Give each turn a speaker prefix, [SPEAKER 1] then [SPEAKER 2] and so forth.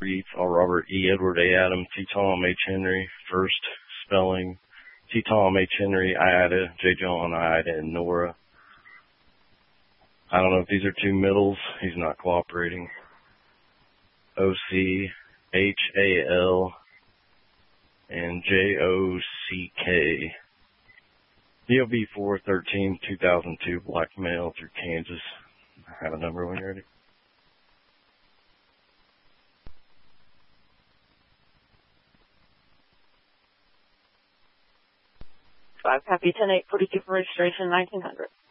[SPEAKER 1] Reef, R. Robert, E. Edward, A. Adam, T. Tom, H. Henry, first spelling, T. Tom, H. Henry, I. Ida, J. John, I. Ida, and Nora. I don't know if these are two middles. He's not cooperating. O. C. H. A. L. and J. O. C. K. DOB 413-2002, black male through Kansas. I have a number when you're ready.
[SPEAKER 2] 5, copy 10-8, 42 for registration, 1900.